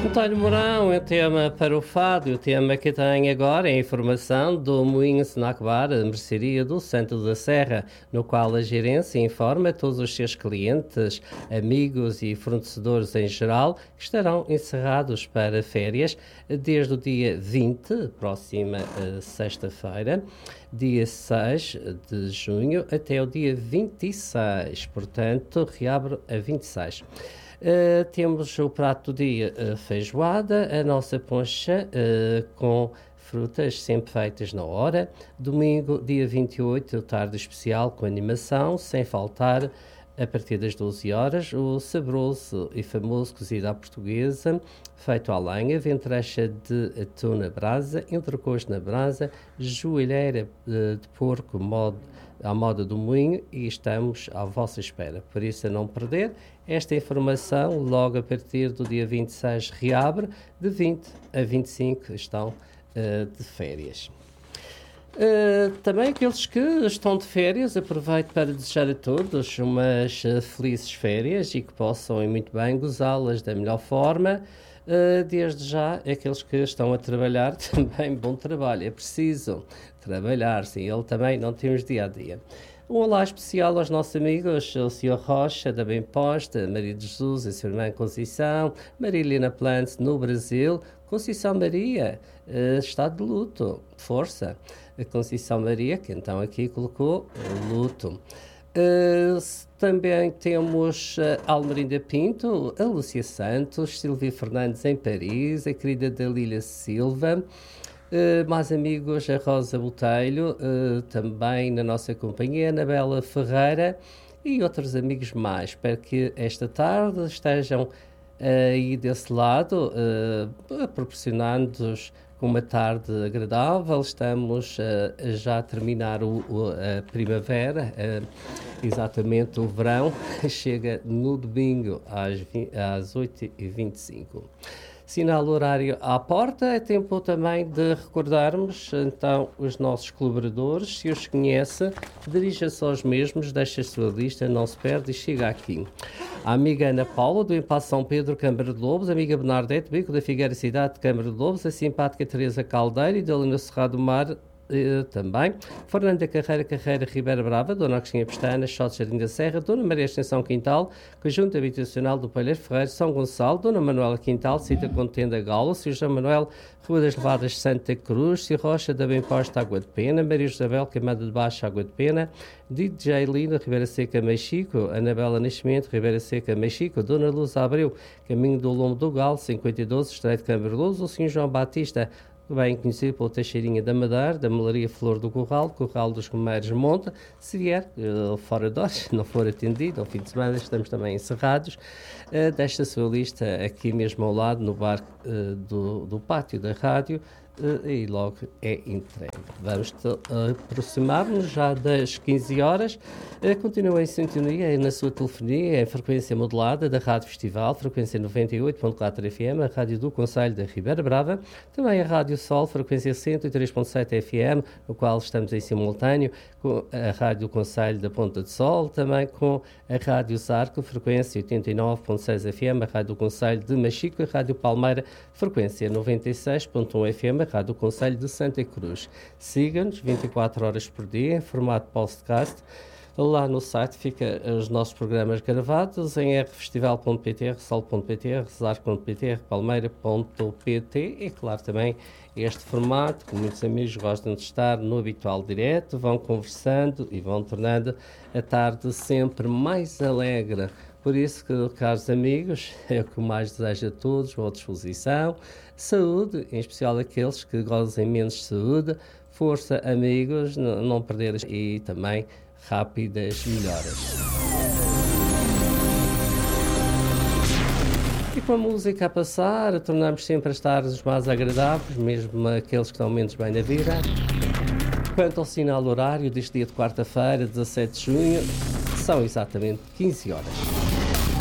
António Mourão, é o tema para o fado, e o tema que tem agora é a informação do Moinho Snack Bar, a mercearia do Santo da Serra, no qual a gerência informa todos os seus clientes, amigos e fornecedores em geral que estarão encerrados para férias desde o dia 20, próxima sexta-feira, dia 6 de junho, até o dia 26, portanto, reabre a 26. Temos o prato do dia, feijoada, a nossa poncha com frutas sempre feitas na hora. Domingo, dia 28, tarde especial com animação, sem faltar, a partir das 12 horas, o saboroso e famoso cozido à portuguesa, feito à lenha, ventrecha de atum na brasa, entrecôs na brasa, joelheira de porco à moda do Moinho, e estamos à vossa espera. Por isso, a não perder, esta informação, logo a partir do dia 26, reabre, de 20 a 25 estão de férias. Também aqueles que estão de férias, aproveito para desejar a todos umas felizes férias e que possam e muito bem gozá-las da melhor forma. Desde já, aqueles que estão a trabalhar, também bom trabalho, é preciso trabalhar, sim, ele também não temos dia a dia. Um olá especial aos nossos amigos, o Sr. Rocha, da Bem Posta, Maria de Jesus, a sua irmã Conceição, Marilena Plante, no Brasil, Conceição Maria, está de luto, força. A Conceição Maria, que então aqui colocou luto. Também temos a Almerinda Pinto, a Lúcia Santos, Silvia Fernandes em Paris, a querida Dalília Silva, mais amigos, a Rosa Botelho, também na nossa companhia, Anabela Ferreira e outros amigos mais. Espero que esta tarde estejam aí desse lado, proporcionando-nos uma tarde agradável. Estamos já a terminar a primavera, exatamente o verão, chega no domingo às 8h25. Sinal horário à porta, é tempo também de recordarmos então os nossos colaboradores. Se os conhece, dirija-se aos mesmos, deixa a sua lista, não se perde e chega aqui. A amiga Ana Paula, do Impasse São Pedro, Câmara de Lobos, a amiga Bernadette, Bico da Figueira Cidade, Câmara de Lobos, a simpática Teresa Caldeira e da Lina Cerrado do Mar, também. Fernanda Carreira Ribeira Brava, Dona Agostinha Pestana, Xote Jardim da Serra, Dona Maria Extensão Quintal, Conjunto Habitacional do Palheiro Ferreiro, São Gonçalo, Dona Manuela Quintal, Cita Contenda Galo, Sr. João Manuel, Rua das Levadas Santa Cruz, Sr. Rocha da Bem Posta, Água de Pena, Maria Isabel, Queimada de Baixo, Água de Pena, DJ Lina, Ribeira Seca, Mexico, Anabela Nascimento, Ribeira Seca, Mexico, Dona Luz Abreu, Caminho do Lombo do Galo, 5012, Estreito Câmara de Luz, o Sr. João Batista, bem conhecido pela Teixeirinha da Madeira, da Malaria Flor do Corral dos Romeiros Monte. Se vier fora de horas, não for atendido, ao fim de semana estamos também encerrados, desta sua lista aqui mesmo ao lado, no bar do pátio da rádio, e logo é entregue. Vamos aproximar-nos já das 15 horas. Continua em sintonia na sua telefonia, em frequência modulada da Rádio Festival, frequência 98.4 FM, a Rádio do Concelho da Ribeira Brava, também a Rádio Sol, frequência 103.7 FM, no qual estamos em simultâneo com a Rádio do Concelho da Ponta de Sol, também com a Rádio Zarco, frequência 89.6 FM, a Rádio do Concelho de Machico, a Rádio Palmeira, frequência 96.1 FM, a Rádio do Concelho de Santa Cruz. Siga-nos 24 horas por dia, em formato podcast. Lá no site fica os nossos programas gravados em rfestival.pt, rsol.pt, rezar.pt, rpalmeira.pt e, claro, também este formato, que muitos amigos gostam de estar no habitual direto, vão conversando e vão tornando a tarde sempre mais alegre. Por isso, caros amigos, é o que mais desejo a todos, boa disposição, saúde, em especial aqueles que gozem menos de saúde, força, amigos, não perder e também rápidas melhoras. E com a música a passar, tornamos sempre as tardes mais agradáveis, mesmo aqueles que estão menos bem na vida. Quanto ao sinal horário deste dia de quarta-feira, 17 de junho, são exatamente 15 horas.